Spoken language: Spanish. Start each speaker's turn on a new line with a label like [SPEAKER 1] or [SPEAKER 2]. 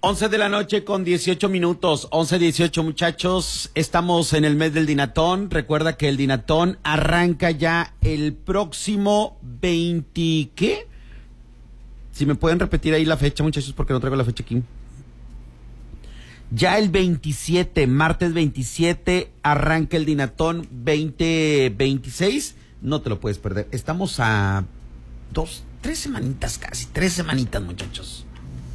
[SPEAKER 1] 11 de la noche con 18 minutos, 11:18 muchachos, estamos en el mes del Dinatón. Recuerda que el Dinatón arranca ya el próximo 20, ¿qué? Si me pueden repetir ahí la fecha muchachos, porque no traigo la fecha aquí. Ya el 27, martes 27, arranca el Dinatón 2026, no te lo puedes perder. Estamos a 3 semanitas casi, 3 semanitas muchachos.